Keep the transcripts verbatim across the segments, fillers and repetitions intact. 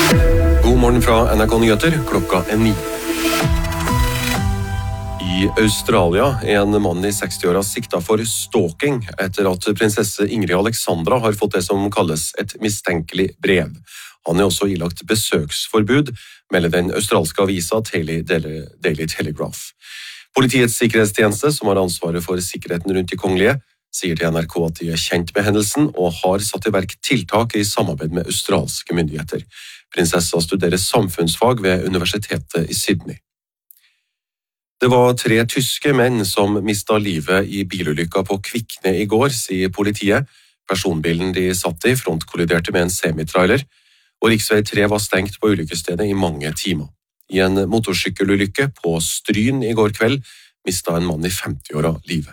God morgen fra N R K Nyheter, klokka er ni. I Australia er en mann i sekstiåra sikta for stalking etter at prinsesse Ingrid Alexandra har fått det som kalles et mistenkelig brev. Han er også ilagt besøksforbud, melder den australske avisa Daily Telegraph. Politiets sikkerhetstjeneste, som har ansvaret for sikkerheten rundt de kongelige, sier til N R K at de er kjent med hendelsen og har satt i verk tiltak i samarbeid med australske myndigheter. Prinsessa studerer samfunnsfag ved Universitetet i Sydney. Det var tre tyske menn som mistet livet i bilulykka på Kvikne i går, sier politiet. Personbilen de satt i frontkolliderte med en semitrailer, og riksvei tre var stengt på ulykkesstedet i mange timer. I en motorsykkelulykke på Stryn i går kveld mistet en mann i femtiåra livet.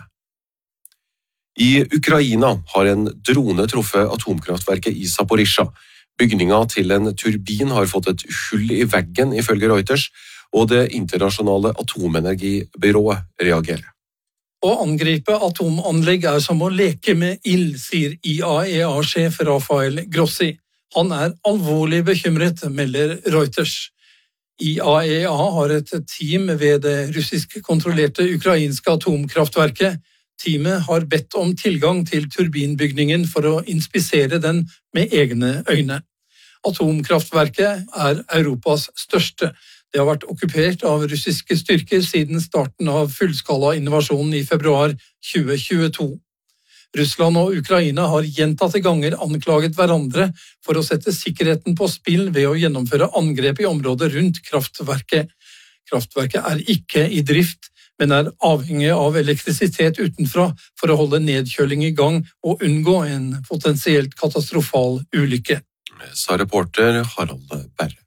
I Ukraina har en drone truffet atomkraftverket i Zaporizjzja. Bygninga til en turbin har fått et hull i veggen ifølge Reuters, og det internasjonale atomenergibyrået reagerer. Å angripe atomanlegg er som å leke med ild, sier I A E A-sjef Rafael Grossi. Han er alvorlig bekymret, melder Reuters. I A E A har et team ved det russisk-kontrollerte ukrainske atomkraftverket. Teamet har bedt om tilgang til turbinbygningen for å inspisere den med egne øyne. Atomkraftverket er Europas største. Det har vært okkupert av russiske styrker siden starten av fullskala invasjonen i februar tjue tjueto. Russland og Ukraina har gjentatte ganger anklaget hverandre for å sette sikkerheten på spill ved å gjennomføre angrep i området rundt kraftverket. Kraftverket er ikke i drift, men er avhengig av elektrisitet utenfra for å holde nedkjøling i gang og unngå en potensielt katastrofal ulykke. Sa reporter Harald Berre.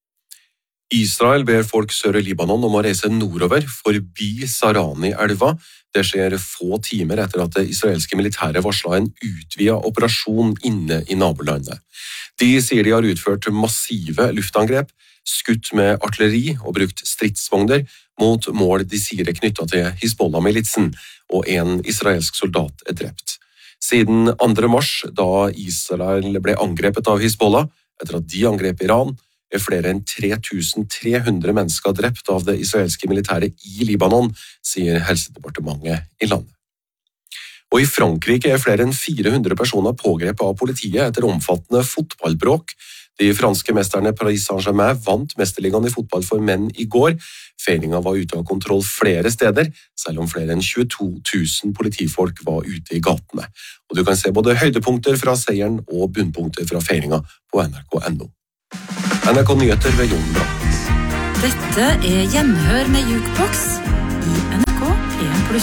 Israel ber folk sør i Libanon om å reise nordover forbi Sarani-elva. Det skjer få timer etter at det israelske militæret varslet en utvidet operasjon inne i nabolandet. De sier de har utført massive luftangrep, skutt med artilleri og brukt stridsvogner mot mål de sier er knyttet til Hizbollah-militsen, og en israelsk soldat er drept. Siden andre mars, da Israel ble angrepet av Hizbollah, etter at de angrep Iran, er flere enn tre tusen tre hundre mennesker drept av det israelske militæret i Libanon, sier helsedepartementet i landet. Og i Frankrike er flere enn fire hundre personer pågrepet av politiet etter omfattende fotballbråk. De franske mesterne Paris Saint-Germain vant mesterligaen i fotball for menn i går. Feiringen var ute av kontroll flere steder, selv om flere enn tjueto tusen politifolk var ute i gatene. Og du kan se både høydepunkter fra seieren og bunnpunkter fra feiringen på N R K punktum N O. N R K Nyheter ved Jon Brandt. Dette er Gjenhør med Jukebox i N R K P en pluss.